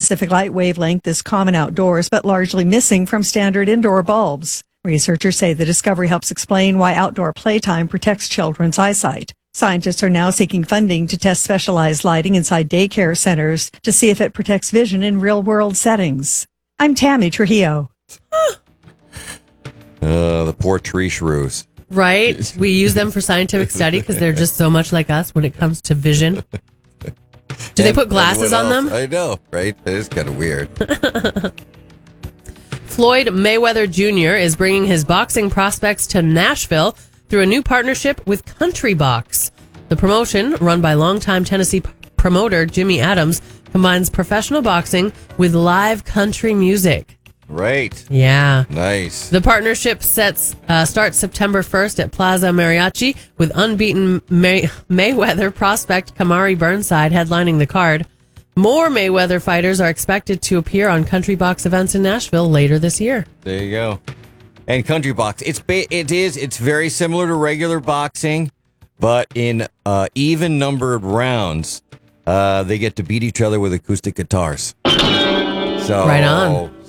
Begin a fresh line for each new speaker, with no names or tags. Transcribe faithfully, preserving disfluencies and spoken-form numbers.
specific light wavelength is common outdoors, but largely missing from standard indoor bulbs. Researchers say the discovery helps explain why outdoor playtime protects children's eyesight. Scientists are now seeking funding to test specialized lighting inside daycare centers to see if it protects vision in real-world settings. I'm Tammy Trujillo.
uh, the poor tree shrews.
Right? We use them for scientific study because they're just so much like us when it comes to vision. Do and, they put glasses on them?
I know, right? It is kind of weird.
Floyd Mayweather Junior is bringing his boxing prospects to Nashville through a new partnership with Country Box. The promotion, run by longtime Tennessee p- promoter Jimmy Adams, combines professional boxing with live country music.
Right.
Yeah.
Nice.
The partnership sets uh, starts September first at Plaza Mariachi with unbeaten May- Mayweather prospect Kamari Burnside headlining the card. More Mayweather fighters are expected to appear on Country Box events in Nashville later this year.
There you go. And Country Box, it's ba- it is it's very similar to regular boxing, but in uh, even numbered rounds, uh, they get to beat each other with acoustic guitars. So
right on.